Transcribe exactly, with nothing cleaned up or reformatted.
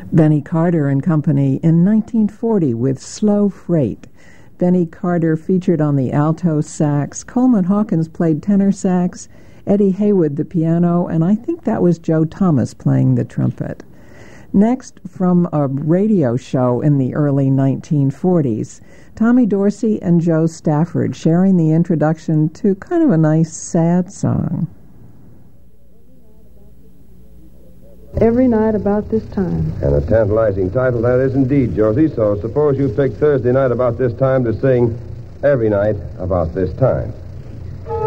Benny Carter and Company in nineteen forty with Slow Freight. Benny Carter featured on the alto sax. Coleman Hawkins played tenor sax, Eddie Haywood the piano, and I think that was Joe Thomas playing the trumpet. Next, from a radio show in the early nineteen forties, Tommy Dorsey and Joe Stafford sharing the introduction to kind of a nice, sad song. Every night about this time. And a tantalizing title that is indeed, Josie. So suppose you pick Thursday night about this time to sing Every Night About This Time.